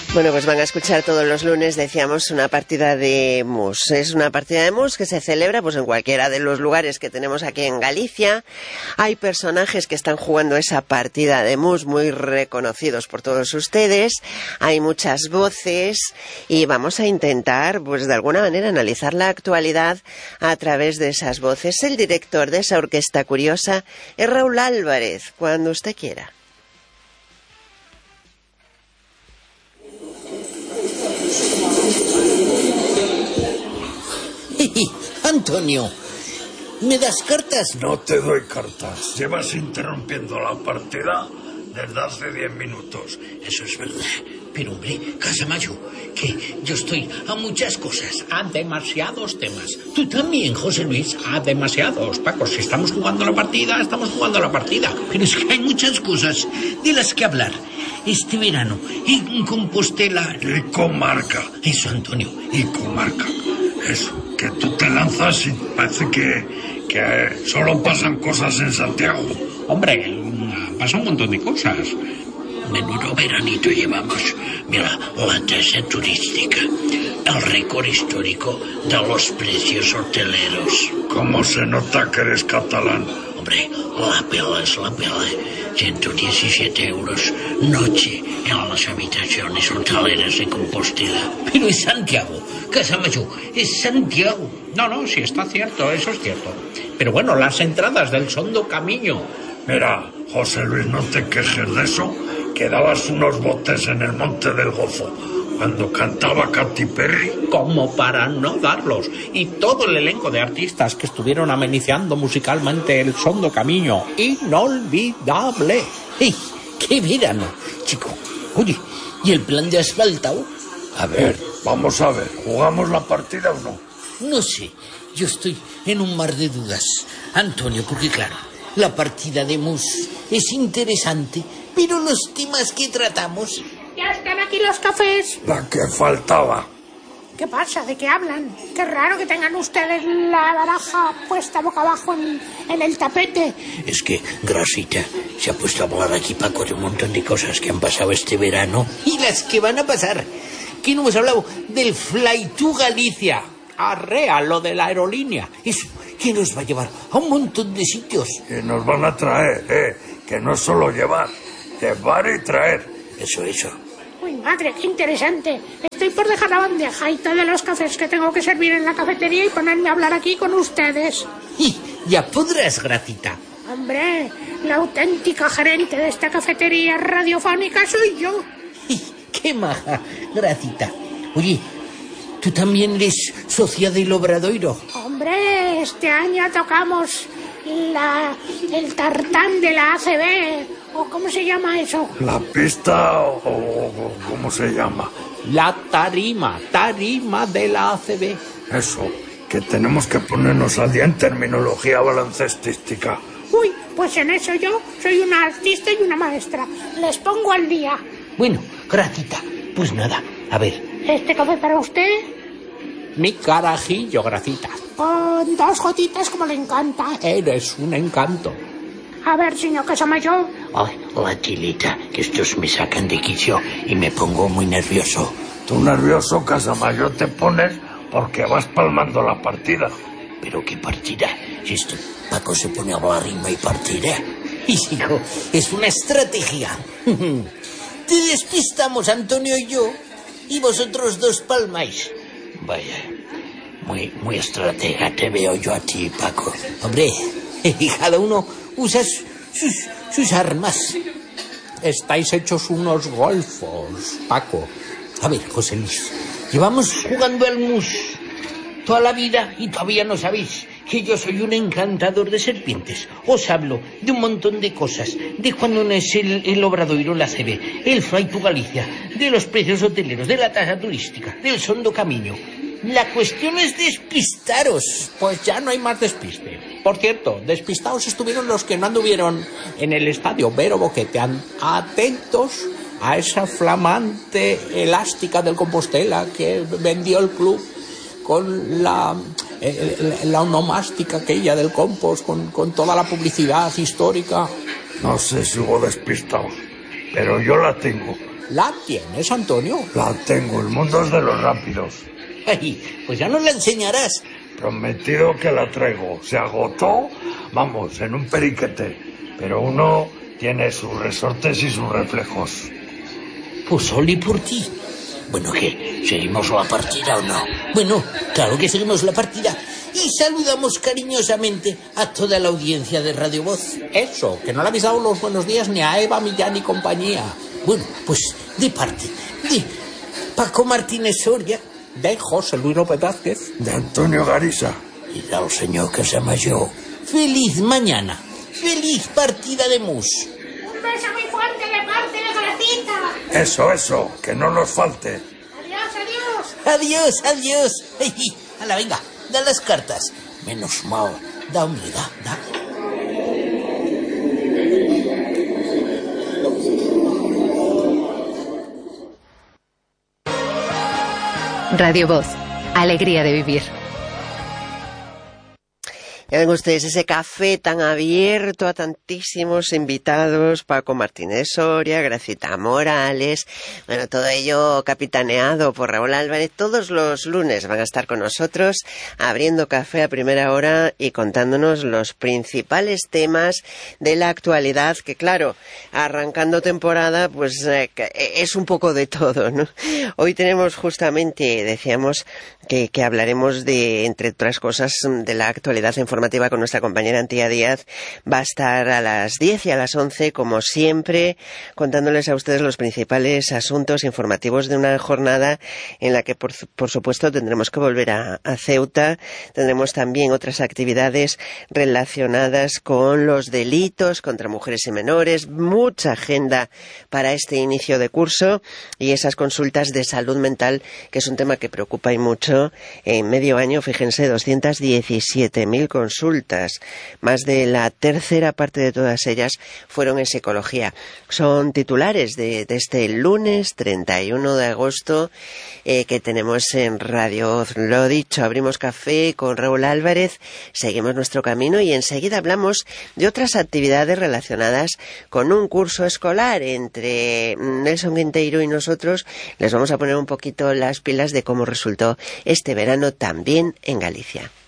Bueno, pues van a escuchar todos los lunes, decíamos, una partida de mus. Es una partida de mus que se celebra pues en cualquiera de los lugares que tenemos aquí en Galicia. Hay personajes que están jugando esa partida de mus muy reconocidos por todos ustedes. Hay muchas voces y vamos a intentar, pues de alguna manera, analizar la actualidad a través de esas voces. El director de esa orquesta curiosa es Raúl Álvarez, cuando usted quiera. Antonio, ¿me das cartas? No te doy cartas. Llevas interrumpiendo la partida desde hace 10 minutos. Eso es verdad. Pero, hombre, Casamayo, que yo estoy a muchas cosas, a demasiados temas. Tú también, José Luis, a demasiados. Paco, si estamos jugando la partida, estamos jugando la partida. Pero es que hay muchas cosas de las que hablar. Este verano, en Compostela... Y comarca. Eso, Antonio. Y comarca. Eso, que tú te lanzas y parece que solo pasan cosas en Santiago. Hombre, pasa un montón de cosas. Menudo veranito llevamos. Mira, la tasa turística, el récord histórico de los precios hoteleros. ¿Cómo se nota que eres catalán? Hombre, la pela es la pela. 117 euros noche en las habitaciones hoteleras de Compostela. Pero es Santiago, Casamayo, es Santiago. No, sí está cierto, eso es cierto. Pero bueno, las entradas del Sondo Camino. Mira, José Luis, no te quejes de eso, que dabas unos botes en el Monte del Gozo cuando cantaba Katy Perry. Como para no darlos. Y todo el elenco de artistas que estuvieron amenizando musicalmente el Sondo Camino. Inolvidable. ¡Ey! ¡Qué verano, chico! Oye, ¿y el plan de asfaltado? A ver, vamos a ver, ¿jugamos la partida o no? No sé, yo estoy en un mar de dudas, Antonio, porque claro, la partida de mus es interesante, pero los temas que tratamos... Ya están aquí los cafés. La que faltaba. ¿Qué pasa? ¿De qué hablan? Qué raro que tengan ustedes la baraja puesta boca abajo en el tapete. Es que Grasita se ha puesto a hablar aquí, Paco, de un montón de cosas que han pasado este verano y las que van a pasar. Que no hemos hablado del Fly to Galicia. Arrea, lo de la aerolínea. Eso, que nos va a llevar a un montón de sitios. Que nos van a traer, que no es solo llevar y traer. Eso. Uy, madre, qué interesante. Estoy por dejar la bandeja y todos los cafés que tengo que servir en la cafetería y ponerme a hablar aquí con ustedes. Y ya podrás, Gracita. Hombre, la auténtica gerente de esta cafetería radiofónica soy yo. ¡Qué maja, Gracita! Oye, ¿tú también eres socia del Obradoiro? Hombre, este año tocamos el tartán de la ACB. ¿O cómo se llama eso? ¿La pista o cómo se llama? La tarima de la ACB. Eso, que tenemos que ponernos al día en terminología baloncestística. Uy, pues en eso yo soy una artista y una maestra. Les pongo al día. Bueno, Gracita, pues nada, a ver. ¿Este café para usted? Mi carajillo, Gracita. Con 2 gotitas como le encanta. Eres un encanto. A ver, señor Casamayo. Ay, la tilita, que estos me sacan de quicio y me pongo muy nervioso. Tú nervioso, Casamayo, te pones porque vas palmando la partida. ¿Pero qué partida? Si esto, Paco se pone a hablar y no hay partida. Y hijo, es una estrategia. Te despistamos, Antonio y yo, y vosotros dos palmáis. Vaya, muy estratega te veo yo a ti, Paco. Hombre, y cada uno usa sus armas. Estáis hechos unos golfos, Paco. A ver, José Luis, llevamos jugando al mus toda la vida y todavía no sabéis que yo soy un encantador de serpientes. Os hablo de un montón de cosas, de cuando no es el Obradoiro, la CB, el Fly to Galicia, de los precios hoteleros, de la tasa turística, del Sondo Camino. La cuestión es despistaros. Pues ya no hay más despiste. Por cierto, despistados estuvieron los que no anduvieron en el estadio Vero Boquete. Atentos a esa flamante elástica del Compostela que vendió el club con la onomástica aquella del Compos, con toda la publicidad histórica. No sé si hubo despistados. pero yo la tengo. ¿La tienes, Antonio? La tengo, el mundo es de los rápidos. Ay, pues ya nos la enseñarás. Prometido que la traigo. Se agotó, vamos, en un periquete. Pero uno tiene sus resortes y sus reflejos. Pues Oli por ti. Bueno, ¿qué? ¿Seguimos la partida o no? Bueno, claro que seguimos la partida. Y saludamos cariñosamente a toda la audiencia de Radio Voz. Eso, que no le habéis dado los buenos días ni a Eva, Millán y compañía. Bueno, pues de parte de Paco Martínez Soria, de José Luis López Vázquez, de Antonio Garisa y del señor que se llama yo. Feliz mañana, feliz partida de mus. Un beso muy fuerte de parte de Gracita. Eso, que no nos falte. Adiós. Adiós. Hala, venga, da las cartas. Menos mal, da, hombre, da. Radio Voz, alegría de vivir. Ya ven ustedes ese café tan abierto a tantísimos invitados, Paco Martínez Soria, Gracita Morales, bueno, todo ello capitaneado por Raúl Álvarez. Todos los lunes van a estar con nosotros abriendo café a primera hora y contándonos los principales temas de la actualidad, que claro, arrancando temporada, pues es un poco de todo, ¿no? Hoy tenemos justamente, decíamos, que hablaremos de, entre otras cosas, de la actualidad informativa con nuestra compañera Antía Díaz. Va a estar a las 10 y a las 11, como siempre, contándoles a ustedes los principales asuntos informativos de una jornada en la que, por supuesto, tendremos que volver a Ceuta. Tendremos también otras actividades relacionadas con los delitos contra mujeres y menores, mucha agenda para este inicio de curso y esas consultas de salud mental, que es un tema que preocupa y mucho. En medio año, fíjense, 217.000 consultas. Más de la tercera parte de todas ellas fueron en psicología. Son titulares de este lunes 31 de agosto que tenemos en Radio. Lo dicho, abrimos café con Raúl Álvarez, seguimos nuestro camino y enseguida hablamos de otras actividades relacionadas con un curso escolar. Entre Nelson Quinteiro y nosotros les vamos a poner un poquito las pilas de cómo resultó este verano también en Galicia.